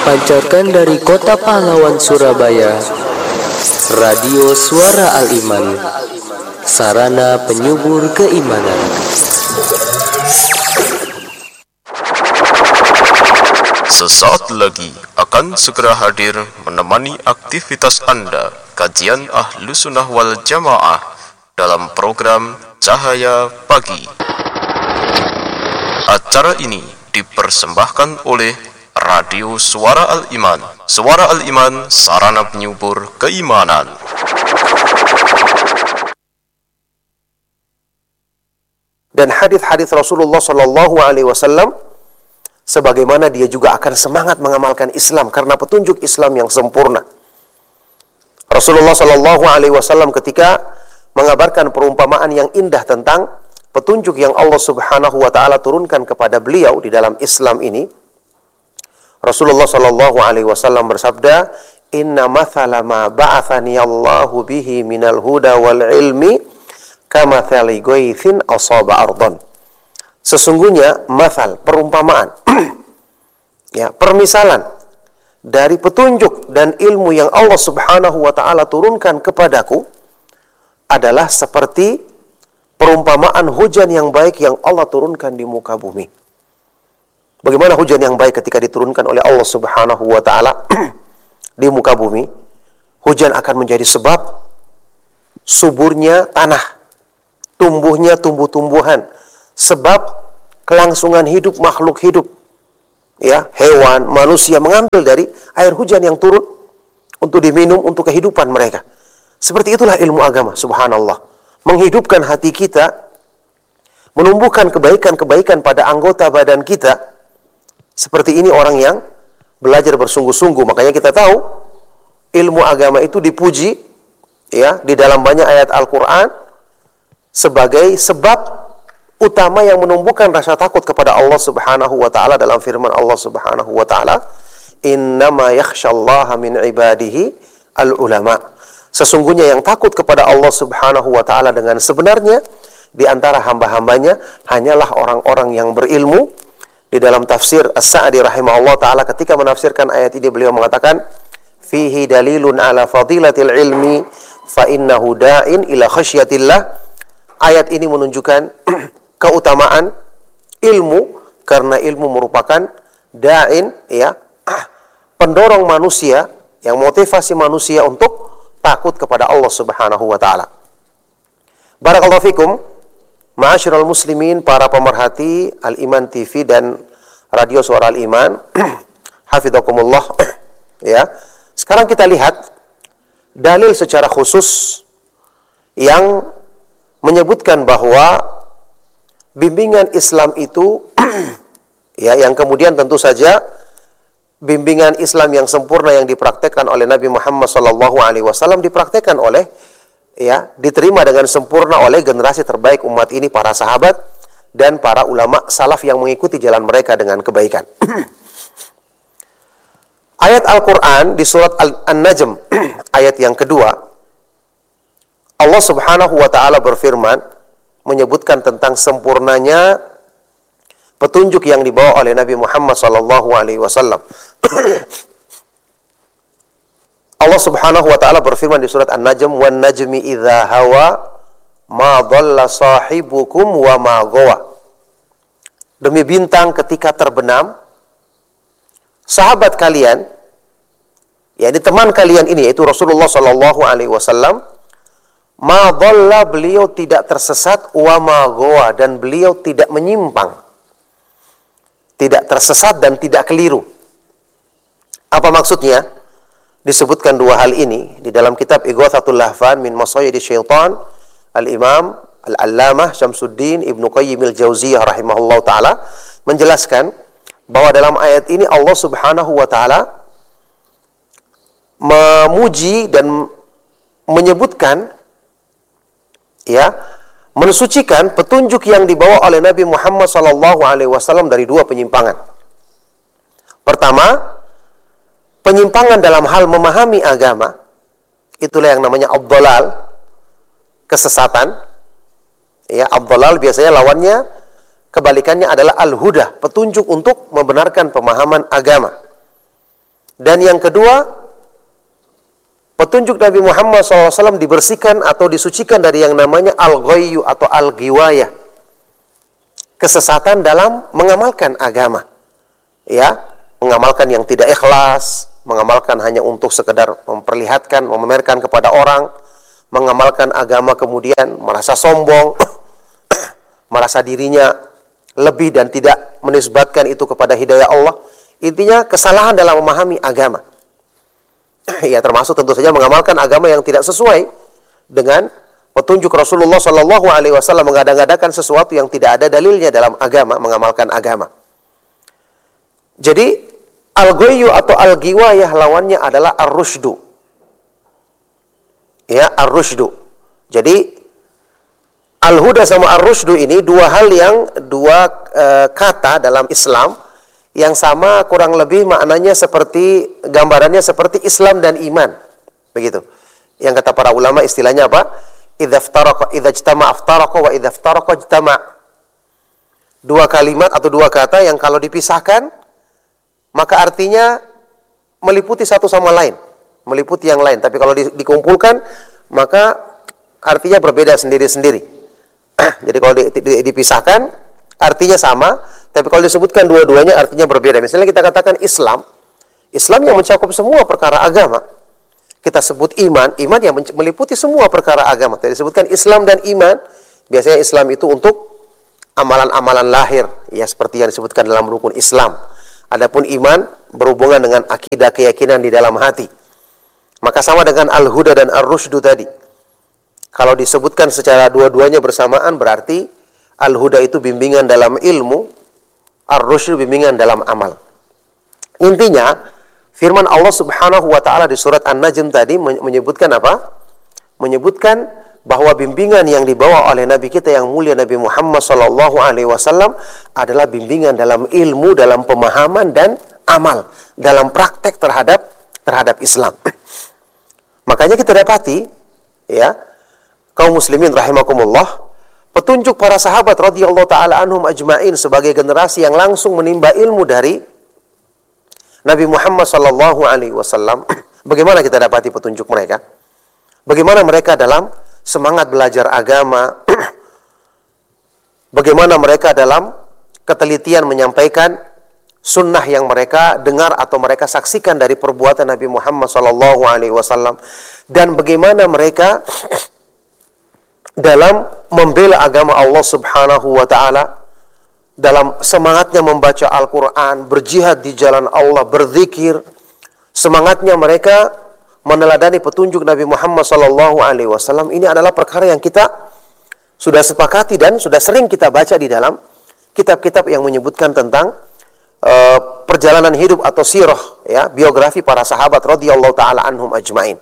Terpancarkan dari kota pahlawan Surabaya, Radio Suara Al-Iman, sarana penyubur keimanan. Sesaat lagi akan segera hadir menemani aktivitas Anda, kajian Ahlus Sunnah wal Jamaah dalam program Cahaya Pagi. Acara ini dipersembahkan oleh Radio Suara Al-Iman. Suara Al-Iman, sarana penyubur keimanan. Dan hadis-hadis Rasulullah Shallallahu Alaihi Wasallam, sebagaimana dia juga akan semangat mengamalkan Islam karena petunjuk Islam yang sempurna. Rasulullah Shallallahu Alaihi Wasallam ketika mengabarkan perumpamaan yang indah tentang petunjuk yang Allah Subhanahu Wa Taala turunkan kepada beliau di dalam Islam ini, Rasulullah Shallallahu Alaihi Wasallam bersabda, Inna mathala ma ba'athani Allahu bihi minal huda wal ilmi kamathali goithin asaba ardon. Sesungguhnya mathal, perumpamaan, ya, permisalan dari petunjuk dan ilmu yang Allah Subhanahu Wa Taala turunkan kepadaku adalah seperti perumpamaan hujan yang baik yang Allah turunkan di muka bumi. Bagaimana hujan yang baik ketika diturunkan oleh Allah Subhanahu Wa Taala di muka bumi? Hujan akan menjadi sebab suburnya tanah, tumbuhnya tumbuh-tumbuhan, sebab kelangsungan hidup makhluk hidup, ya, hewan, manusia mengambil dari air hujan yang turun untuk diminum untuk kehidupan mereka. Seperti itulah ilmu agama, subhanallah. Menghidupkan hati kita, menumbuhkan kebaikan-kebaikan pada anggota badan kita. Seperti ini orang yang belajar bersungguh-sungguh. Makanya kita tahu ilmu agama itu dipuji, ya, di dalam banyak ayat Al-Quran sebagai sebab utama yang menumbuhkan rasa takut kepada Allah Subhanahu Wa Taala dalam firman Allah Subhanahu Wa Taala, Innama yakhshallaha min ibadihi al-ulama. Sesungguhnya yang takut kepada Allah Subhanahu Wa Taala dengan sebenarnya di antara hamba-hambanya hanyalah orang-orang yang berilmu. Di dalam tafsir As-Sa'di rahimahullah ta'ala ketika menafsirkan ayat ini beliau mengatakan fihi dalilun ala fadilatil ilmi fa innahu da'in ila khasyatillah. Ayat ini menunjukkan keutamaan ilmu karena ilmu merupakan da'in, ya, pendorong manusia yang motivasi manusia untuk takut kepada Allah Subhanahu Wa Ta'ala. Barakallahu fikum. Ma'asyiral muslimin, para pemerhati Al-Iman TV dan Radio Suara Al-Iman, hafizakumullah, ya. Sekarang kita lihat dalil secara khusus yang menyebutkan bahwa bimbingan Islam itu ya, yang kemudian tentu saja bimbingan Islam yang sempurna yang dipraktekkan oleh Nabi Muhammad SAW dipraktekkan oleh, ya, diterima dengan sempurna oleh generasi terbaik umat ini, para sahabat dan para ulama salaf yang mengikuti jalan mereka dengan kebaikan. Ayat Al-Quran di surat An-Najm ayat yang kedua, Allah Subhanahu Wa Ta'ala berfirman menyebutkan tentang sempurnanya petunjuk yang dibawa oleh Nabi Muhammad SAW. Allah Subhanahu Wa Ta'ala berfirman di surat An-Najm, wan najmi idza hawa ma dhalla sahibukum wa ma ghawa. Demi bintang ketika terbenam, sahabat kalian, yakni teman kalian ini, yaitu Rasulullah Sallallahu Alaihi Wasallam, ma dhalla, beliau tidak tersesat, wa ma ghawa, dan beliau tidak menyimpang, tidak tersesat dan tidak keliru. Apa maksudnya? Disebutkan dua hal ini di dalam kitab Ighathatul Lahfan min Masayyidi Syaitan, Al-Imam Al-Allamah Syamsuddin Ibnu Qayyim Al-Jauziyah rahimahullah ta'ala menjelaskan bahwa dalam ayat ini Allah Subhanahu Wa Ta'ala memuji dan menyebutkan, ya, mensucikan petunjuk yang dibawa oleh Nabi Muhammad SAW dari dua penyimpangan. Pertama, penyimpangan dalam hal memahami agama, itulah yang namanya ad-dhalal, kesesatan. Ya, ad-dhalal biasanya lawannya, kebalikannya adalah al-huda, petunjuk untuk membenarkan pemahaman agama. Dan yang kedua, petunjuk Nabi Muhammad SAW dibersihkan atau disucikan dari yang namanya al-ghayyu atau al-ghiwayah, kesesatan dalam mengamalkan agama. Ya, mengamalkan yang tidak ikhlas, mengamalkan hanya untuk sekedar memperlihatkan, memamerkan kepada orang, mengamalkan agama kemudian merasa sombong, merasa dirinya lebih dan tidak menisbatkan itu kepada hidayah Allah. Intinya kesalahan dalam memahami agama. Ya, termasuk tentu saja mengamalkan agama yang tidak sesuai dengan petunjuk Rasulullah Shallallahu Alaihi Wasallam, mengada-ngadakan sesuatu yang tidak ada dalilnya dalam agama, mengamalkan agama. Jadi al-ghayyu atau al-ghiwayah lawannya adalah ar-rusydu. Ya, ar-rusydu. Jadi al-huda sama ar-rusydu ini dua kata dalam Islam yang sama, kurang lebih maknanya seperti, gambarannya seperti Islam dan iman. Begitu. Yang kata para ulama istilahnya apa? Idza ijtama'a iftaraqa wa idza iftaraqa ijtama'. Dua kalimat atau dua kata yang kalau dipisahkan maka artinya meliputi satu sama lain, meliputi yang lain. Tapi kalau dikumpulkan maka artinya berbeda sendiri-sendiri. Jadi kalau dipisahkan artinya sama, tapi kalau disebutkan dua-duanya artinya berbeda. Misalnya kita katakan Islam yang mencakup semua perkara agama. Kita sebut iman yang meliputi semua perkara agama. Tadi disebutkan Islam dan iman. Biasanya Islam itu untuk amalan-amalan lahir, ya seperti yang disebutkan dalam rukun Islam. Adapun iman berhubungan dengan akidah, keyakinan di dalam hati. Maka sama dengan al-huda dan ar-rusydu tadi. Kalau disebutkan secara dua-duanya bersamaan berarti al-huda itu bimbingan dalam ilmu, ar-rusydu bimbingan dalam amal. Intinya, firman Allah Subhanahu wa taala di surat An-Najm tadi menyebutkan apa? Menyebutkan bahwa bimbingan yang dibawa oleh Nabi kita yang mulia Nabi Muhammad sallallahu alaihi wasallam adalah bimbingan dalam ilmu, dalam pemahaman dan amal, dalam praktek terhadap Islam. Makanya kita dapati, ya, kaum muslimin rahimakumullah, petunjuk para sahabat radhiyallahu taala anhum ajma'in sebagai generasi yang langsung menimba ilmu dari Nabi Muhammad sallallahu alaihi wasallam. Bagaimana kita dapati petunjuk mereka? Bagaimana mereka dalam semangat belajar agama? Bagaimana mereka dalam ketelitian menyampaikan sunnah yang mereka dengar atau mereka saksikan dari perbuatan Nabi Muhammad sallallahu alaihi wasallam, dan bagaimana mereka dalam membela agama Allah Subhanahu wa taala, dalam semangatnya membaca Al-Quran, berjihad di jalan Allah, berzikir, semangatnya mereka meneladani petunjuk Nabi Muhammad SAW. Ini adalah perkara yang kita sudah sepakati dan sudah sering kita baca di dalam kitab-kitab yang menyebutkan tentang perjalanan hidup atau sirah, ya, biografi para sahabat radhiyallahu taala anhum ajmain.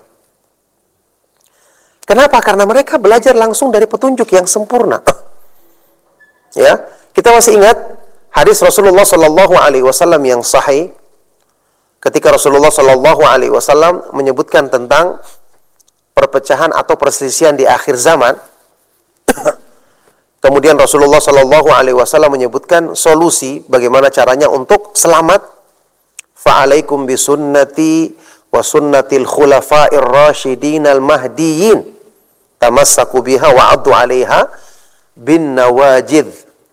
Kenapa? Karena mereka belajar langsung dari petunjuk yang sempurna. Ya, kita masih ingat hadis Rasulullah Sallallahu Alaihi Wasallam yang sahih, ketika Rasulullah Sallallahu Alaihi Wasallam menyebutkan tentang perpecahan atau perselisihan di akhir zaman. Kemudian Rasulullah Sallallahu Alaihi Wasallam menyebutkan solusi bagaimana caranya untuk selamat. Fa'alaikum bisunnati wa sunnatil khulafa'ir rasyidin al-mahdiyyin tamassaku biha wa addu 'alaiha bin nawajid.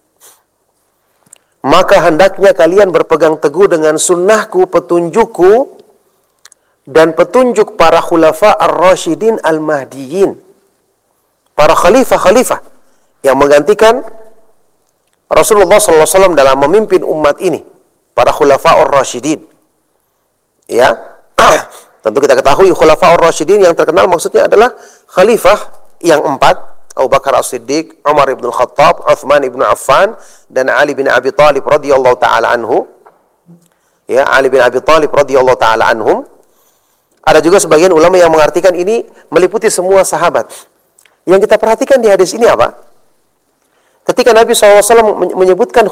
Maka hendaknya kalian berpegang teguh dengan sunnahku, petunjukku, dan petunjuk para khulafa ar-rasyidin al-mahdiyyin, para khalifah-khalifah yang menggantikan Rasulullah SAW dalam memimpin umat ini, para khulafa ar-rasyidin. Ya, tentu kita ketahui khulafa ar-rasyidin yang terkenal maksudnya adalah khalifah yang 4, Abu Bakar As-Siddiq, Umar ibn Khattab, Uthman ibn Affan, dan Ali bin Abi Thalib radhiyallahu taala anhu. Ya, Ali bin Abi Thalib radhiyallahu taala anhum. Ada juga sebagian ulama yang mengartikan ini meliputi semua sahabat. Yang kita perhatikan di hadis ini apa? Ketika Nabi SAW menyebutkan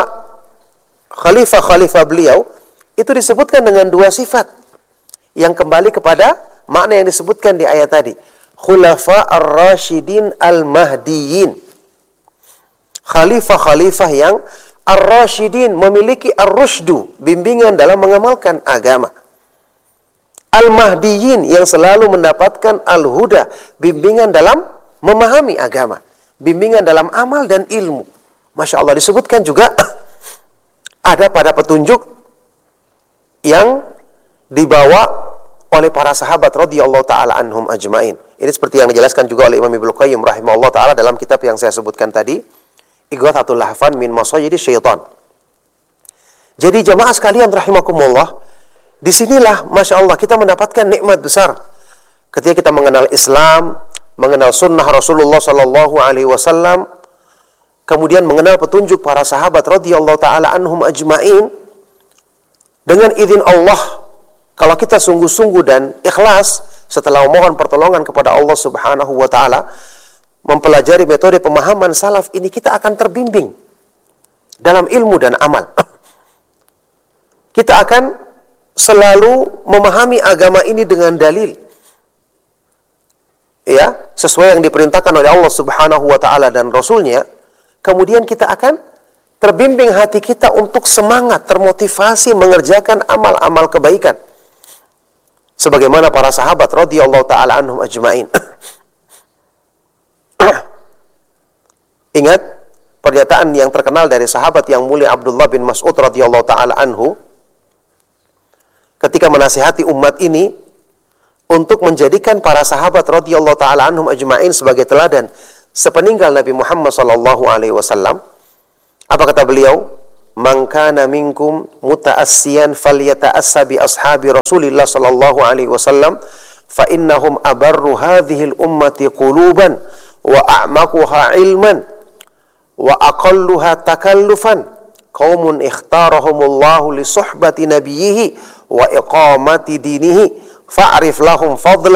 khalifah beliau, itu disebutkan dengan dua sifat yang kembali kepada makna yang disebutkan di ayat tadi. Khulafa ar-rasyidin al-mahdiyyin. Khalifah-khalifah yang ar-rasyidin, memiliki ar-rusydu, bimbingan dalam mengamalkan agama. Al-Mahdiyin yang selalu mendapatkan al-huda, bimbingan dalam memahami agama, bimbingan dalam amal dan ilmu. Masya Allah, disebutkan juga ada pada petunjuk yang dibawa oleh para sahabat radhiyallahu taala anhum ajmain. Ini seperti yang dijelaskan juga oleh Imam Ibnu Qayyim rahimahullah taala dalam kitab yang saya sebutkan tadi, Ighathatul Lahfan min Masayyidis Syaitan. Jadi jamaah sekalian rahimakumullah, disinilah Masya Allah kita mendapatkan nikmat besar ketika kita mengenal Islam, mengenal sunnah Rasulullah Sallallahu Alaihi Wasallam, kemudian mengenal petunjuk para sahabat radhiyallahu taala anhum ajmain. Dengan izin Allah, kalau kita sungguh-sungguh dan ikhlas setelah memohon pertolongan kepada Allah Subhanahu wa taala, mempelajari metode pemahaman salaf ini, kita akan terbimbing dalam ilmu dan amal. Kita akan selalu memahami agama ini dengan dalil, ya, sesuai yang diperintahkan oleh Allah Subhanahu wa taala dan Rasulnya. Kemudian kita akan terbimbing hati kita untuk semangat, termotivasi mengerjakan amal-amal kebaikan sebagaimana para sahabat radhiyallahu taala anhum ajmain. Ingat pernyataan yang terkenal dari sahabat yang mulia Abdullah bin Mas'ud radhiyallahu taala anhu ketika menasihati umat ini untuk menjadikan para sahabat radhiyallahu taala anhum ajmain sebagai teladan sepeninggal Nabi Muhammad sallallahu alaihi wasallam. Apa kata beliau? Man kana minkum muta'assiyan falyata'assa bi ashabi Rasulillah sallallahu alaihi wasallam fa innahum abarru hadhihi al-ummati quluban wa a'maquha ilman wa aqalluha takallufan qaumun ikhtarahumullahu li suhbati nabiyhi wa iqamati dinihi fa'rifu lahum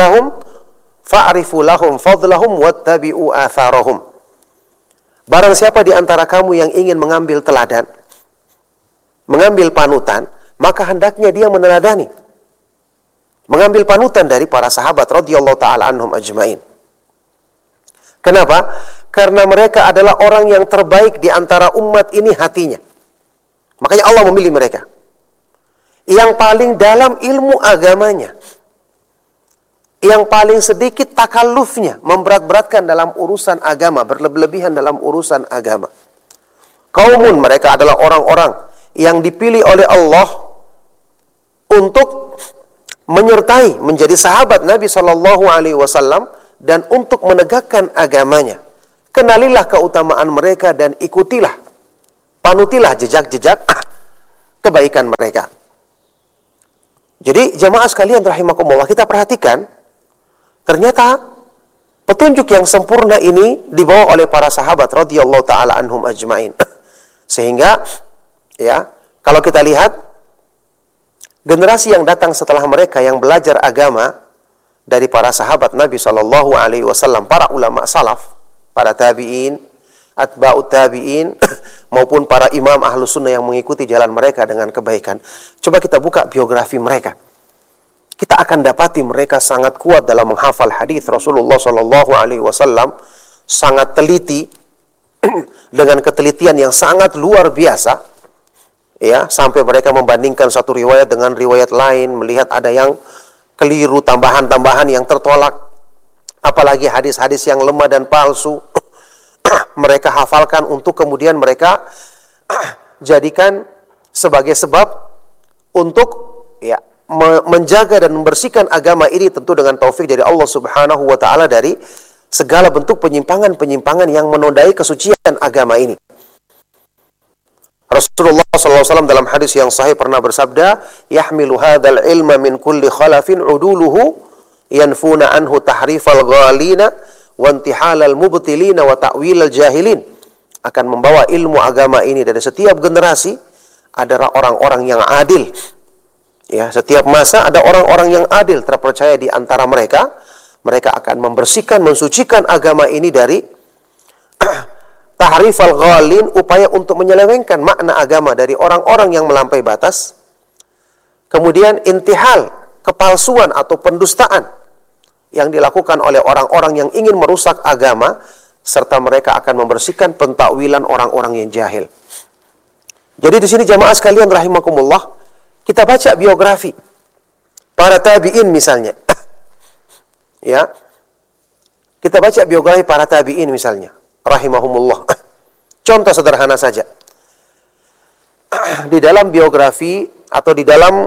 fadlahum wattabi'u atharahum. Barang siapa di antara kamu yang ingin mengambil teladan, mengambil panutan, maka hendaknya dia meneladani, mengambil panutan dari para sahabat radhiyallahu taala anhum ajmain. Kenapa? Karena mereka adalah orang yang terbaik di antara umat ini hatinya. Makanya Allah memilih mereka. Yang paling dalam ilmu agamanya, yang paling sedikit takallufnya, memberat-beratkan dalam urusan agama, berlebihan dalam urusan agama. Kaumun, mereka adalah orang-orang yang dipilih oleh Allah untuk menyertai, menjadi sahabat Nabi Sallallahu Alaihi Wasallam dan untuk menegakkan agamanya. Kenalilah keutamaan mereka dan ikutilah, panutilah jejak-jejak kebaikan mereka. Jadi jamaah sekalian rahimakumullah, kita perhatikan ternyata petunjuk yang sempurna ini dibawa oleh para sahabat radhiyallahu taala anhum ajmain. Sehingga ya, kalau kita lihat generasi yang datang setelah mereka yang belajar agama dari para sahabat Nabi sallallahu alaihi wasallam, para ulama salaf, para tabi'in, atba'ut tabi'in maupun para imam ahlu sunnah yang mengikuti jalan mereka dengan kebaikan. Coba kita buka biografi mereka. Kita akan dapati mereka sangat kuat dalam menghafal hadis Rasulullah Sallallahu Alaihi Wasallam, sangat teliti dengan ketelitian yang sangat luar biasa, ya, sampai mereka membandingkan satu riwayat dengan riwayat lain, melihat ada yang keliru, tambahan-tambahan yang tertolak, apalagi hadis-hadis yang lemah dan palsu. Mereka hafalkan untuk kemudian mereka jadikan sebagai sebab untuk ya menjaga dan membersihkan agama ini, tentu dengan taufik dari Allah Subhanahu wa taala dari segala bentuk penyimpangan-penyimpangan yang menodai kesucian agama ini. Rasulullah SAW dalam hadis yang sahih pernah bersabda, "Yahmilu hadzal ilma min kulli khalafin uduluhu yanfuna anhu tahrifal ghalina wa intihalal mubtilina wa ta'wilal jahilin." Akan membawa ilmu agama ini dari setiap generasi adalah orang-orang yang adil. Ya, setiap masa ada orang-orang yang adil terpercaya di antara mereka. Mereka akan membersihkan, mensucikan agama ini dari tahrifal ghalin, upaya untuk menyelewengkan makna agama dari orang-orang yang melampaui batas. Kemudian intihal, kepalsuan atau pendustaan yang dilakukan oleh orang-orang yang ingin merusak agama, serta mereka akan membersihkan pentakwilan orang-orang yang jahil. Jadi di sini jamaah sekalian rahimakumullah, kita baca biografi para tabi'in misalnya. Ya. Kita baca biografi para tabi'in misalnya, rahimahumullah. Contoh sederhana saja. Di dalam biografi atau di dalam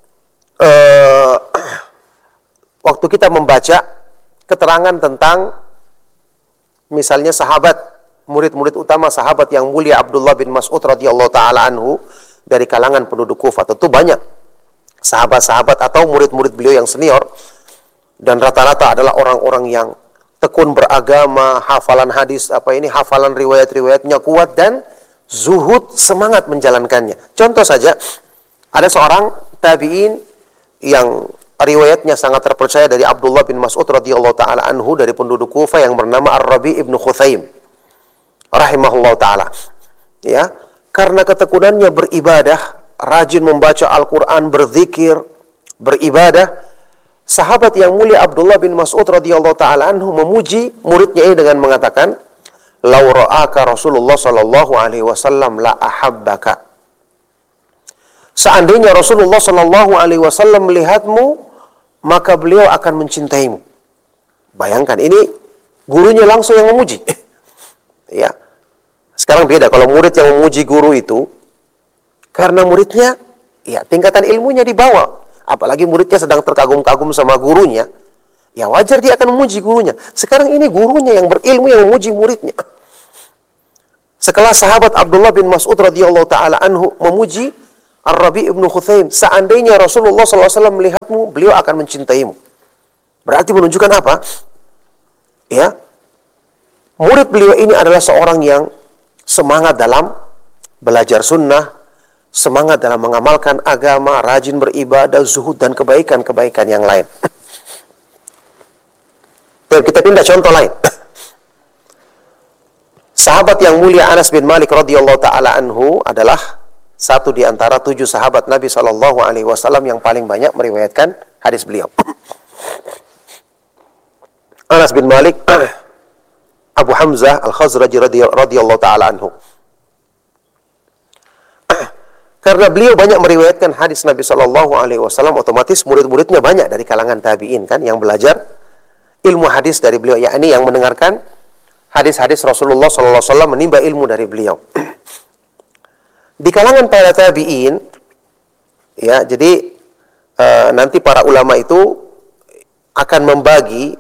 waktu kita membaca keterangan tentang misalnya sahabat, murid-murid utama sahabat yang mulia Abdullah bin Mas'ud radhiyallahu taala anhu dari kalangan penduduk Kufah, tentu banyak sahabat-sahabat atau murid-murid beliau yang senior, dan rata-rata adalah orang-orang yang tekun beragama, hafalan hadis, hafalan riwayat-riwayatnya kuat, dan zuhud, semangat menjalankannya. Contoh saja, ada seorang tabi'in yang riwayatnya sangat terpercaya dari Abdullah bin Mas'ud radhiyallahu taala anhu dari penduduk Kufah yang bernama Ar-Rabi ibnu Khuthaim rahimahullah taala. Ya, karena ketekunannya beribadah, rajin membaca Al-Qur'an, berzikir, beribadah, sahabat yang mulia Abdullah bin Mas'ud radhiyallahu taala anhu memuji muridnya ini dengan mengatakan, "Lau ra'aka Rasulullah sallallahu alaihi wasallam la ahabbaka." Seandainya Rasulullah sallallahu alaihi wasallam melihatmu, maka beliau akan mencintaimu. Bayangkan, ini gurunya langsung yang memuji. Ya. Sekarang beda kalau murid yang memuji guru itu karena muridnya tingkatan ilmunya di bawah. Apalagi muridnya sedang terkagum-kagum sama gurunya, ya wajar dia akan memuji gurunya. Sekarang ini gurunya yang berilmu yang memuji muridnya. Sekelas sahabat Abdullah bin Mas'ud radhiyallahu taala anhu memuji Ar-Rabi ibnu Khuthaim, seandainya Rasulullah SAW melihatmu, beliau akan mencintaimu. Berarti menunjukkan apa? Ya, murid beliau ini adalah seorang yang semangat dalam belajar sunnah, semangat dalam mengamalkan agama, rajin beribadah, zuhud, dan kebaikan-kebaikan yang lain. Dan kita pindah contoh lain. Sahabat yang mulia Anas bin Malik radhiyallahu taala anhu adalah satu di antara 7 sahabat Nabi sallallahu alaihi wasallam yang paling banyak meriwayatkan hadis beliau. Anas bin Malik Abu Hamzah Al-Khazraji radhiyallahu taala anhu. Karena beliau banyak meriwayatkan hadis Nabi sallallahu alaihi wasallam, otomatis murid-muridnya banyak dari kalangan tabi'in kan yang belajar ilmu hadis dari beliau, yakni yang mendengarkan hadis-hadis Rasulullah sallallahu alaihi wasallam, menimba ilmu dari beliau. Di kalangan para tabi'in, ya, jadi nanti para ulama itu akan membagi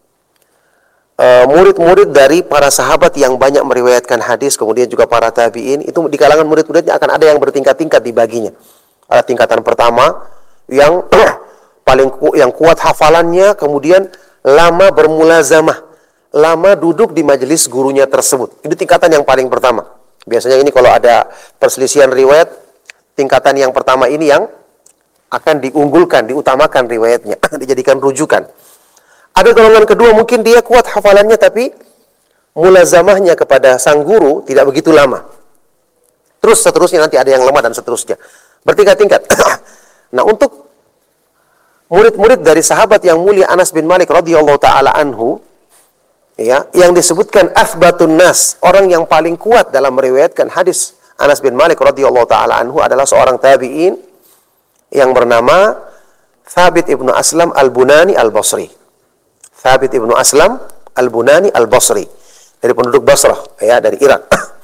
murid-murid dari para sahabat yang banyak meriwayatkan hadis, kemudian juga para tabi'in, itu di kalangan murid-muridnya akan ada yang bertingkat-tingkat dibaginya. Ada tingkatan pertama yang yang kuat hafalannya, kemudian lama bermulazamah, lama duduk di majelis gurunya tersebut. Itu tingkatan yang paling pertama. Biasanya ini kalau ada perselisihan riwayat, tingkatan yang pertama ini yang akan diunggulkan, diutamakan riwayatnya, dijadikan rujukan. Ada golongan kedua, mungkin dia kuat hafalannya tapi mulazamahnya kepada sang guru tidak begitu lama. Terus seterusnya, nanti ada yang lemah dan seterusnya. Bertingkat-tingkat. Nah, untuk murid-murid dari sahabat yang mulia Anas bin Malik radhiyallahu taala anhu, ya, yang disebutkan athbatun nas, orang yang paling kuat dalam meriwayatkan hadis Anas bin Malik radhiyallahu taala anhu adalah seorang tabi'in yang bernama Thabit ibnu Aslam al-Bunani al-Basri. Thabit ibnu Aslam al-Bunani al-Basri, dari penduduk Basrah, ya, dari Irak.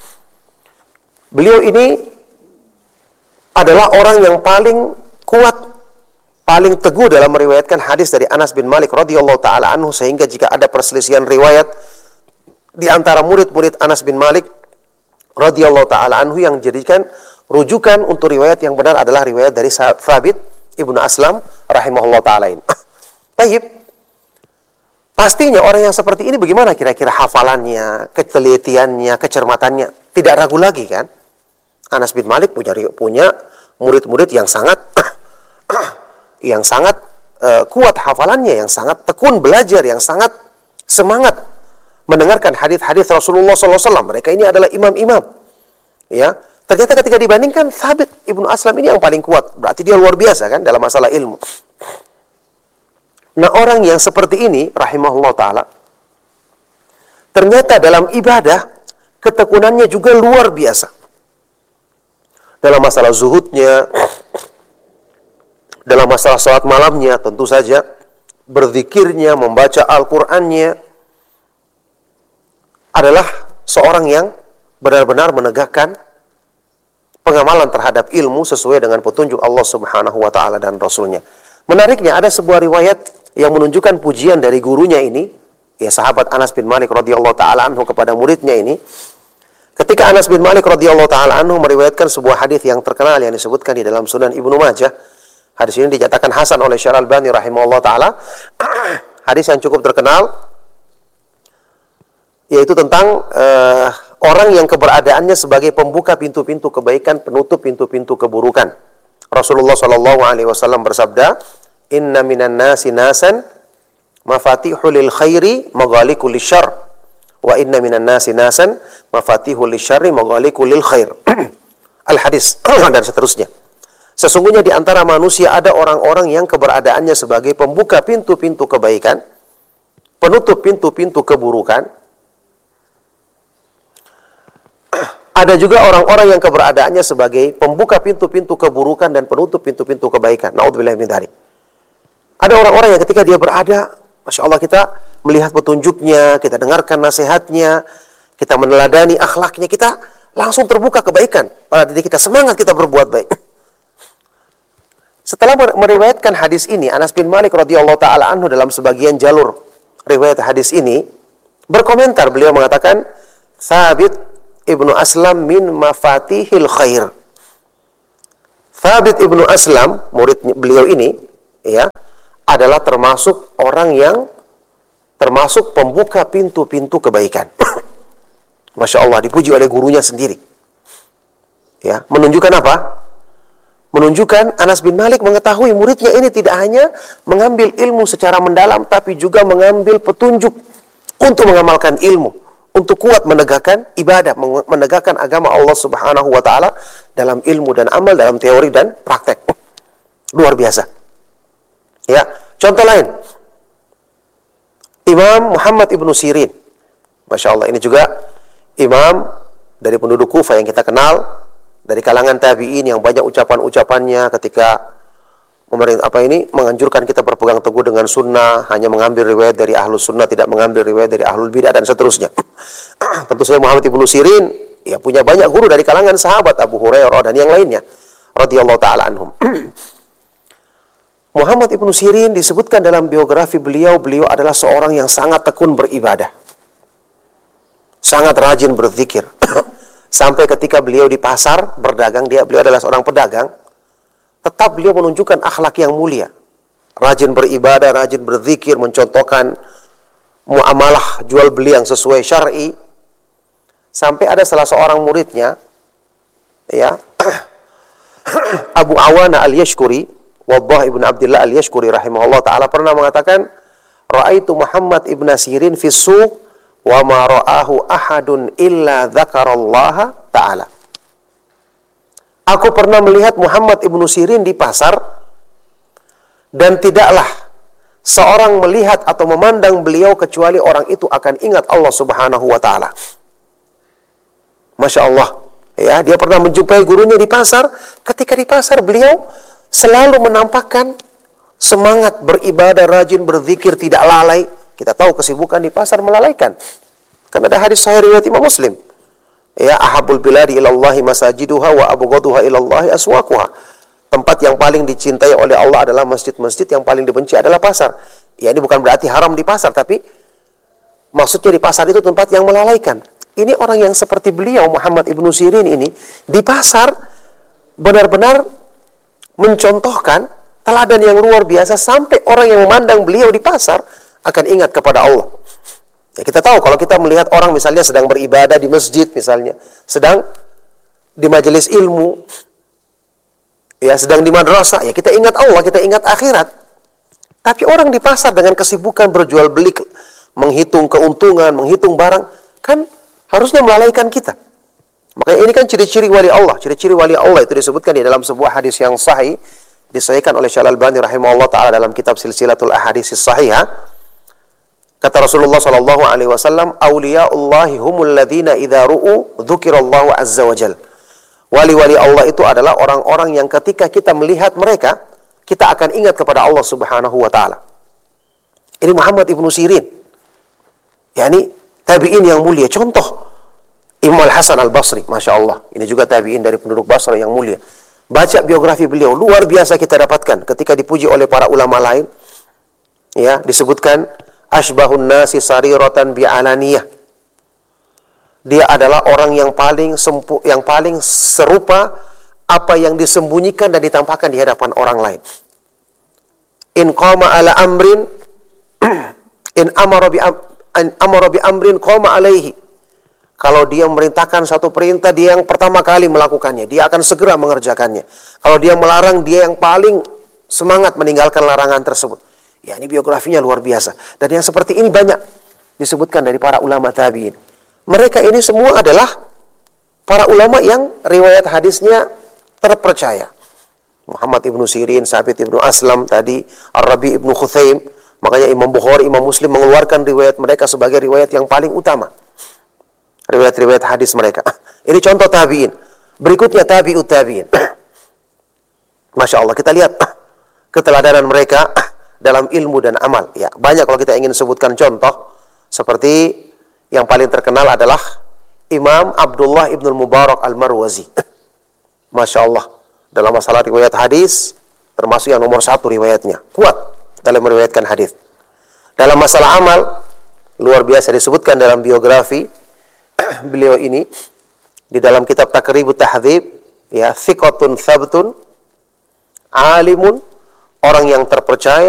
Beliau ini adalah orang yang paling kuat, paling teguh dalam meriwayatkan hadis dari Anas bin Malik radhiyallahu taala anhu, sehingga jika ada perselisihan riwayat di antara murid-murid Anas bin Malik radhiyallahu taala anhu, yang dijadikan rujukan untuk riwayat yang benar adalah riwayat dari Thabit ibnu Aslam rahimahullah taala ini. Baik. Pastinya orang yang seperti ini bagaimana kira-kira hafalannya, ketelitiannya, kecermatannya? Tidak ragu lagi kan? Anas bin Malik punya murid-murid yang sangat kuat hafalannya, yang sangat tekun belajar, yang sangat semangat mendengarkan hadis-hadis Rasulullah SAW. Mereka ini adalah imam-imam. Ya, ternyata ketika dibandingkan Thabit ibnu Aslam ini yang paling kuat, berarti dia luar biasa kan dalam masalah ilmu. Nah, orang yang seperti ini rahimahullah ta'ala, ternyata dalam ibadah ketekunannya juga luar biasa. Dalam masalah zuhudnya, dalam masalah salat malamnya, tentu saja berzikirnya, membaca Al-Qur'annya adalah seorang yang benar-benar menegakkan pengamalan terhadap ilmu sesuai dengan petunjuk Allah Subhanahu wa taala dan Rasulnya. Menariknya ada sebuah riwayat yang menunjukkan pujian dari gurunya ini, ya sahabat Anas bin Malik radhiyallahu taala anhu kepada muridnya ini. Ketika Anas bin Malik radhiyallahu taala anhu meriwayatkan sebuah hadis yang terkenal yang disebutkan di dalam Sunan Ibnu Majah. Hadis ini dinyatakan hasan oleh Syekh Al-Albani rahimahullah taala. Hadis yang cukup terkenal yaitu tentang orang yang keberadaannya sebagai pembuka pintu-pintu kebaikan, penutup pintu-pintu keburukan. Rasulullah sallallahu alaihi wasallam bersabda, "Inna minan nasi nasan mafatihul lil khairi maghaliqul lisyarr wa inna minan nasi nasan mafatihul lisyarri maghaliqul lil khair." Al-hadis dan seterusnya. Sesungguhnya di antara manusia ada orang-orang yang keberadaannya sebagai pembuka pintu-pintu kebaikan, penutup pintu-pintu keburukan. Ada juga orang-orang yang keberadaannya sebagai pembuka pintu-pintu keburukan dan penutup pintu-pintu kebaikan. Na'udzubillah min dzalik. Ada orang-orang yang ketika dia berada, Masya Allah, kita melihat petunjuknya, kita dengarkan nasihatnya, kita meneladani akhlaknya, kita langsung terbuka kebaikan. Pada diri kita semangat kita berbuat baik. Setelah meriwayatkan hadis ini, Anas bin Malik radhiyallahu taala anhu dalam sebagian jalur riwayat hadis ini berkomentar, beliau mengatakan, Thabit Ibnu Aslam min mafatihil khair. Thabit Ibnu Aslam, murid beliau ini, ya, adalah termasuk orang yang termasuk pembuka pintu-pintu kebaikan. Masya Allah, dipuji oleh gurunya sendiri. Ya, menunjukkan apa? Menunjukkan Anas bin Malik mengetahui muridnya ini tidak hanya mengambil ilmu secara mendalam, tapi juga mengambil petunjuk untuk mengamalkan ilmu, untuk kuat menegakkan ibadah, menegakkan agama Allah Subhanahu wa taala dalam ilmu dan amal, dalam teori dan praktek. Luar biasa. Ya, contoh lain. Imam Muhammad Ibnu Sirin. Masya Allah, ini juga imam dari penduduk Kufah yang kita kenal, dari kalangan tabi'in yang banyak ucapan-ucapannya ketika menganjurkan kita berpegang teguh dengan sunnah, hanya mengambil riwayat dari ahlus sunnah, tidak mengambil riwayat dari ahlul bidah dan seterusnya. Tentu saja Muhammad Ibnu Sirin ya punya banyak guru dari kalangan sahabat Abu Hurairah dan yang lainnya radhiyallahu taala anhum. Muhammad Ibnu Sirin disebutkan dalam biografi beliau adalah seorang yang sangat tekun beribadah, sangat rajin berzikir. Sampai ketika beliau di pasar berdagang, beliau adalah seorang pedagang, tetap beliau menunjukkan akhlak yang mulia. Rajin beribadah, rajin berzikir, mencontohkan muamalah jual beli yang sesuai syar'i. Sampai ada salah seorang muridnya, ya, Abu Awana al-Yashkuri, Wadah ibn Abdullah al-Yashkuri rahimahullah ta'ala pernah mengatakan, Ra'aitu Muhammad ibn Sirin fi suq wa ma ra'ahu ahadun illa dzakarallaha ta'ala. Aku pernah melihat Muhammad Ibnu Sirin di pasar, dan tidaklah seorang melihat atau memandang beliau kecuali orang itu akan ingat Allah Subhanahu wa taala. Masya Allah. Ya, dia pernah menjumpai gurunya di pasar. Ketika di pasar beliau selalu menampakkan semangat beribadah, rajin berzikir, tidak lalai. Kita tahu kesibukan di pasar melalaikan. Karena ada hadis sahih riwayat Imam Muslim. Ya, ahabul biladi ilallahi masajiduha wa abghaduha ilallahi aswaquha. Tempat yang paling dicintai oleh Allah adalah masjid-masjid, yang paling dibenci adalah pasar. Ya, ini bukan berarti haram di pasar, tapi maksudnya di pasar itu tempat yang melalaikan. Ini orang yang seperti beliau, Muhammad Ibnu Sirin ini, di pasar benar-benar mencontohkan teladan yang luar biasa, sampai orang yang memandang beliau di pasar akan ingat kepada Allah. Ya, kita tahu kalau kita melihat orang misalnya sedang beribadah di masjid misalnya, sedang di majelis ilmu, ya sedang di madrasah, ya kita ingat Allah, kita ingat akhirat. Tapi orang di pasar dengan kesibukan berjual beli, menghitung keuntungan, menghitung barang, kan harusnya melalaikan kita. Makanya ini kan ciri-ciri wali Allah. Ciri-ciri wali Allah itu disebutkan di dalam sebuah hadis yang sahih, disahihkan oleh Syekh Al-Albani rahimahullah taala dalam kitab Silsilatul Ahadits Shahihah. Kata Rasulullah sallallahu alaihi wasallam, "Auliyaullahi humul ladzina idza ru'u dzukirallahu azza wajal." Wali-wali Allah itu adalah orang-orang yang ketika kita melihat mereka, kita akan ingat kepada Allah Subhanahu wa taala. Ini Muhammad ibnu Sirin. Yani tabi'in yang mulia. Contoh Imam Al-Hasan Al-Basri, Masya Allah. Ini juga tabi'in dari penduduk Basra yang mulia. Baca biografi beliau, luar biasa kita dapatkan ketika dipuji oleh para ulama lain. Ya, disebutkan asbahun nasi sariratan bi'alaniyah. Dia adalah orang yang paling serupa apa yang disembunyikan dan ditampakkan di hadapan orang lain. In qama ala amrin in amara bi amrin qama alaihi. Kalau dia memerintahkan satu perintah, dia yang pertama kali melakukannya. Dia akan segera mengerjakannya. Kalau dia melarang, dia yang paling semangat meninggalkan larangan tersebut. Ya, ini biografinya luar biasa. Dan yang seperti ini banyak disebutkan dari para ulama tabi'in. Mereka ini semua adalah para ulama yang riwayat hadisnya terpercaya. Muhammad ibnu Sirin, Sabit ibnu Aslam tadi, Ar-Rabi ibnu Khuthaim. Makanya Imam Bukhari, Imam Muslim mengeluarkan riwayat mereka sebagai riwayat yang paling utama. Riwayat-riwayat hadis mereka. Ini contoh tabi'in. Berikutnya tabi'ut tabi'in. Masya Allah, kita lihat keteladanan mereka dalam ilmu dan amal. Ya, banyak kalau kita ingin sebutkan contoh. Seperti yang paling terkenal adalah Imam Abdullah ibn Mubarak Al-Marwazi. Masya Allah. Dalam masalah riwayat hadis, termasuk yang nomor 1 riwayatnya. Kuat dalam meriwayatkan hadis. Dalam masalah amal, luar biasa disebutkan dalam biografi beliau ini. Di dalam kitab Taqribut Tahdzib, ya, thiqatun thabtun, alimun, orang yang terpercaya,